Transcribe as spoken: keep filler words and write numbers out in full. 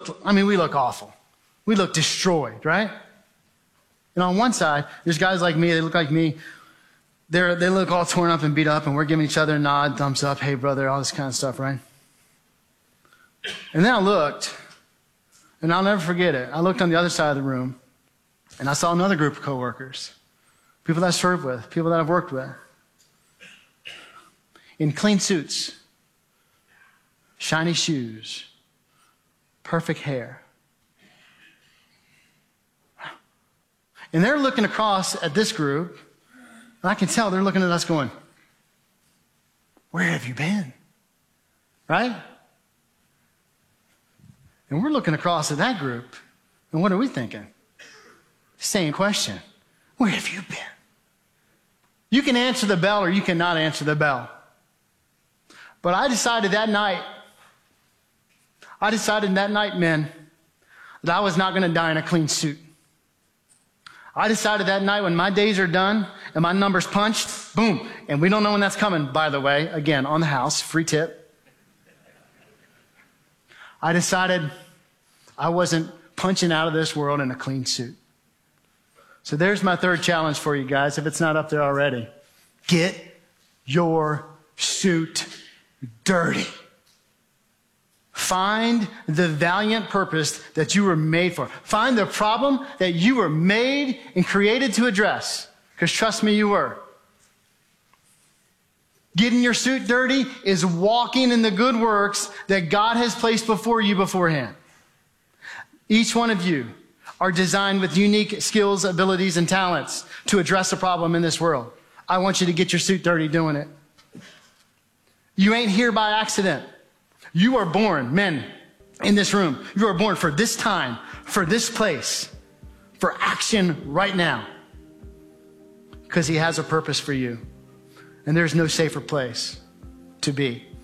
look, I mean, we look awful. We look destroyed, right? And on one side, there's guys like me, they look like me. They're, they look all torn up and beat up, and we're giving each other a nod, thumbs up, hey, brother, all this kind of stuff, right? And then I looked, and I'll never forget it. I looked on the other side of the room, and I saw another group of coworkers, people that I served with, people that I've worked with, in clean suits, shiny shoes, perfect hair. And they're looking across at this group, and I can tell they're looking at us going, where have you been? Right? And we're looking across at that group, and what are we thinking? Same question. Where have you been? You can answer the bell or you cannot answer the bell. But I decided that night, I decided that night, men, that I was not going to die in a clean suit. I decided that night when my days are done and my number's punched, boom, and we don't know when that's coming, by the way, again, on the house, free tip. I decided I wasn't punching out of this world in a clean suit. So there's my third challenge for you guys, if it's not up there already. Get your suit dirty. Find the valiant purpose that you were made for. Find the problem that you were made and created to address. Because trust me, you were. Getting your suit dirty is walking in the good works that God has placed before you beforehand. Each one of you are designed with unique skills, abilities, and talents to address a problem in this world. I want you to get your suit dirty doing it. You ain't here by accident. You are born, men in this room, you are born for this time, for this place, for action right now. Because he has a purpose for you. And there's no safer place to be.